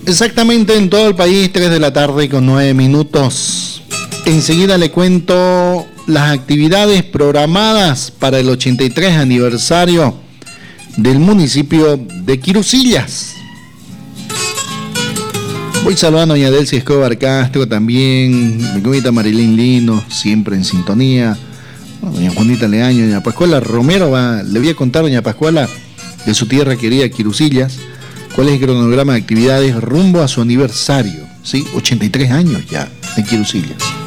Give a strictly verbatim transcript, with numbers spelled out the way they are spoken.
Exactamente en todo el país, tres de la tarde con nueve minutos. Enseguida le cuento las actividades programadas para el ochenta y tres aniversario del municipio de Quirusillas. Voy saludando a doña Delcy Escobar Castro también, mi comita Marilyn Lino, siempre en sintonía. Bueno, doña Juanita Leaño, doña Pascuala Romero, va, le voy a contar, doña Pascuala, de su tierra querida Quirusillas, cuál es el cronograma de actividades rumbo a su aniversario, ¿sí? ochenta y tres años ya en Quirusillas.